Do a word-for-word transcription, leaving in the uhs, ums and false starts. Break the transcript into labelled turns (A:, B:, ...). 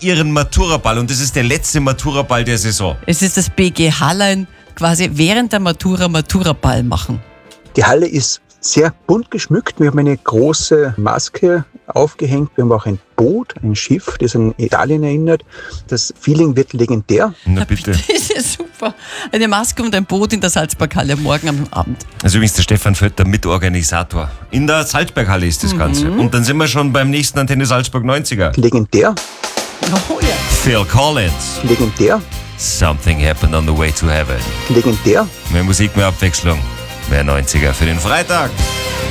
A: ihren Maturaball und das ist der letzte Maturaball der Saison.
B: Es ist das B G Hallein, quasi während der Matura Maturaball machen.
C: Die Halle ist sehr bunt geschmückt. Wir haben eine große Maske aufgehängt. Wir haben auch ein Boot, ein Schiff, das an Italien erinnert. Das Feeling wird legendär.
A: Na bitte.
B: Das ist ja super. Eine Maske und ein Boot in der Salzberghalle morgen am Abend.
A: Also übrigens der Stefan Völk, der Mitorganisator. In der Salzberghalle ist das Ganze.
B: Mhm.
A: Und dann sind wir schon beim nächsten Antenne Salzburg neunziger.
C: Legendär,
B: Oh ja.
A: Phil Collins.
C: legendär,
A: Something happened on the way to heaven.
C: legendär.
A: Mehr Musik, mehr Abwechslung. Mehr neunziger für den Freitag.